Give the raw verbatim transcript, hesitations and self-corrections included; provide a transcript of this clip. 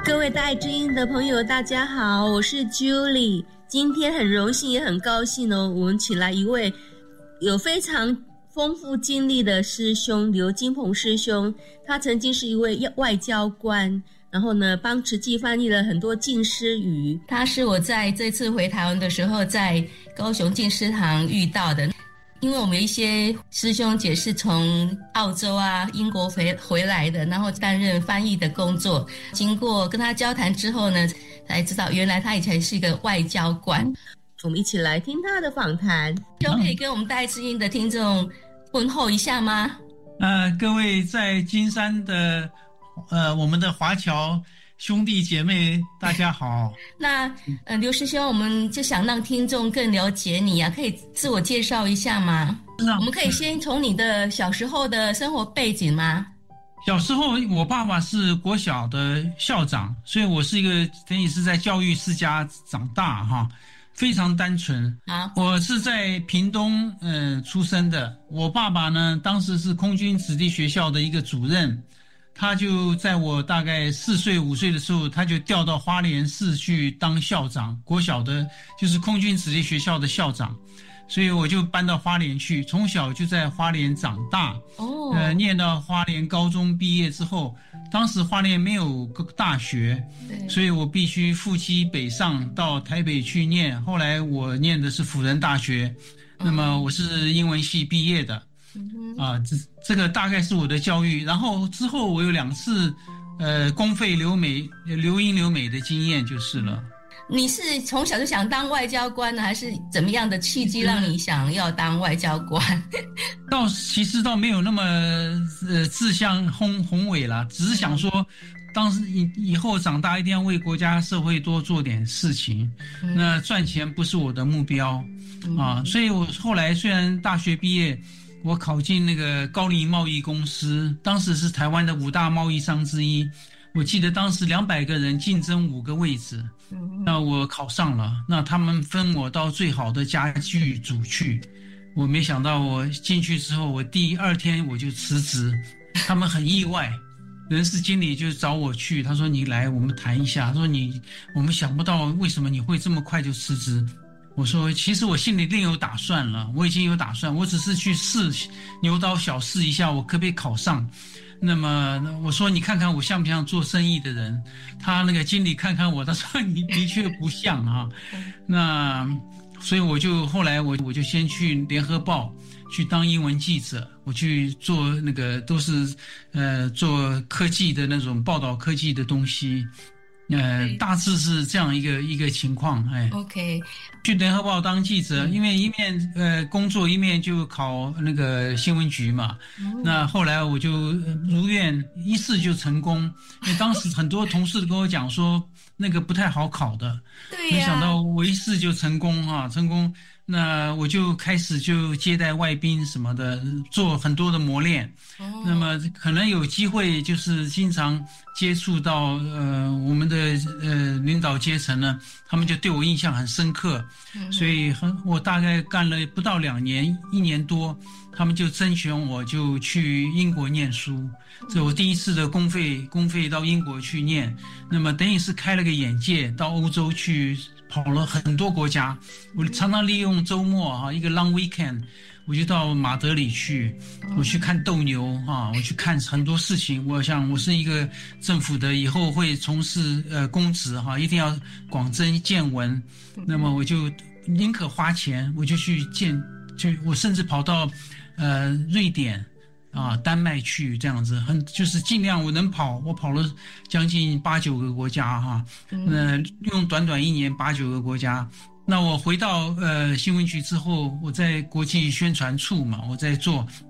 各位大爱之音的朋友大家好，我是 Julie。 今天很荣幸也很高兴哦，我们请来一位有非常丰富经历的师兄刘金鹏师兄。他曾经是一位外交官，然后呢帮慈济翻译了很多浸师语。他是我在这次回台湾的时候在高雄浸师堂遇到的，因为我们有一些师兄姐是从澳洲啊英国回回来的，然后担任翻译的工作。经过跟他交谈之后呢，才知道原来他以前是一个外交官。我们一起来听他的访谈。就可以跟我们大爱之音的听众问候一下吗？ 呃，各位在金山的呃我们的华侨兄弟姐妹大家好。 那呃刘师兄，我们就想让听众更了解你啊，可以自我介绍一下吗？我们可以先从你的小时候的生活背景吗？ 小时候我爸爸是国小的校长，所以我是一个等于是在教育世家长大哈，非常单纯。 啊， 我是在屏东呃出生的。我爸爸呢当时是空军子弟学校的一个主任，他就在我大概四岁五岁的时候，他就调到花莲市去当校长，国小的就是空军子弟学校的校长，所以我就搬到花莲去，从小就在花莲长大。 哦， 呃，念到花莲高中毕业之后，当时花莲没有个大学，所以我必须赴期北上到台北去念。后来我念的是辅仁大学，那么我是英文系毕业的。 嗯、 啊，这这个大概是我的教育。然后之后我有两次，呃，公费留美、留英留美的经验就是了。 你是从小就想当外交官呢，还是怎么样的契机让你想要当外交官？ 倒其实倒没有那么呃志向宏宏伟啦，只是想说，当时以以后长大一定要为国家社会多做点事情。嗯、那赚钱不是我的目标、嗯、啊，所以我后来虽然大学毕业。我考进那个高黎贸易公司，当时是台湾的五大贸易商之一。我记得当时两百个人竞争五个位置，那我考上了，那他们分我到最好的家具组去。我没想到我进去之后，我第二天我就辞职，他们很意外。人事经理就找我去，他说你来我们谈一下，他说你我们想不到为什么你会这么快就辞职。我说其实我心里另有打算了，我已经有打算，我只是去试牛刀小试一下我可不可以考上。那么我说你看看我像不像做生意的人，他那个经理看看我，他说你的确不像啊。那所以我就后来我我就先去联合报去当英文记者，我去做那个都是呃做科技的那种报道科技的东西。呃，大致是这样一个一个情况，哎 ，OK， 去联合报当记者，因为一面呃工作，一面就考那个新闻局嘛。嗯、那后来我就如愿一试就成功，因为当时很多同事跟我讲说那个不太好考的， 对呀、 没想到我一试就成功啊，成功。那我就开始就接待外宾什么的，做很多的磨练。哦、那么可能有机会就是经常接触到呃我们的呃领导阶层呢，他们就对我印象很深刻。嗯、所以很我大概干了不到两年，一年多，他们就甄选我就去英国念书。这是我第一次的公费公费到英国去念，那么等于是开了个眼界，到欧洲去。跑了很多国家，我常常利用周末哈一个 long weekend， 我就到马德里去，我去看斗牛哈，我去看很多事情。我想我是一个政府的，以后会从事呃公职哈，一定要广征见闻。那么我就宁可花钱，我就去见，就我甚至跑到呃瑞典。啊，丹麦去这样子，很就是尽量我能跑，我跑了将近八九个国家哈，那、呃、用短短一年八九个国家。那我回到呃新闻局之后，我在国际宣传处嘛，我在做。